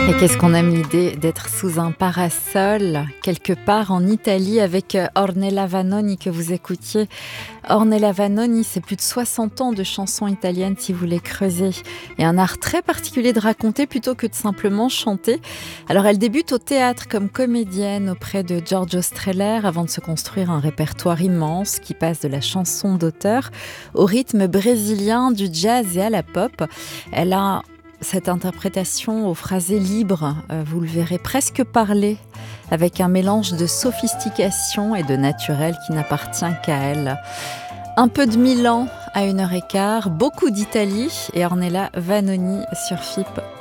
Et qu'est-ce qu'on aime l'idée d'être sous un parasol, quelque part en Italie, avec Ornella Vanoni que vous écoutiez. Ornella Vanoni, c'est plus de 60 ans de chansons italiennes si vous les creusez. Et un art très particulier de raconter plutôt que de simplement chanter. Alors elle débute au théâtre comme comédienne auprès de Giorgio Strehler avant de se construire un répertoire immense qui passe de la chanson d'auteur au rythme brésilien, du jazz et à la pop. Elle a cette interprétation au phrasé libre, vous le verrez presque parler, avec un mélange de sophistication et de naturel qui n'appartient qu'à elle. Un peu de Milan à 1h15, beaucoup d'Italie et Ornella Vanoni sur FIP.